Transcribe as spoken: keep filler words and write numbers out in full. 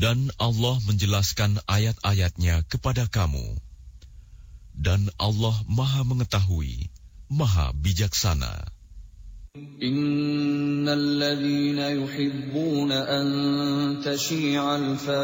Dan Allah menjelaskan ayat-ayatnya kepada kamu. Dan Allah Maha Mengetahui, Maha Bijaksana. Innal ladzina yuhibbuna an tashi'a al